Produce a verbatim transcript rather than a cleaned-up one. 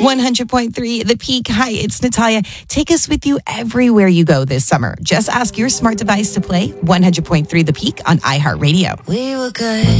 one hundred point three The Peak. Hi, it's Natalia. Take us with you everywhere you go this summer. Just ask your smart device to play one hundred point three The Peak on iHeartRadio. We were good.